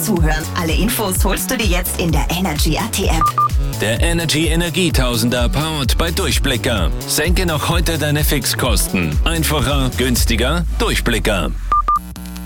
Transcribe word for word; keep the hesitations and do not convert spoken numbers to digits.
fürs Zuhören. Alle Infos holst du dir jetzt in der Energy A T App. Der Energy Energietausender powered bei Durchblicker. Senke noch heute deine Fixkosten. Einfacher, günstiger, Durchblicker.